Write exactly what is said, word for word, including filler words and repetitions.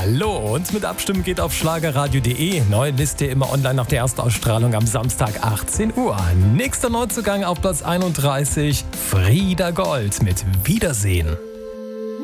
Hallo, und mit Abstimmen geht auf schlagerradio punkt de. Neue Liste immer online nach der Erstausstrahlung am Samstag achtzehn Uhr. Nächster Neuzugang auf Platz einunddreißig, Frieda Gold mit Wiedersehen.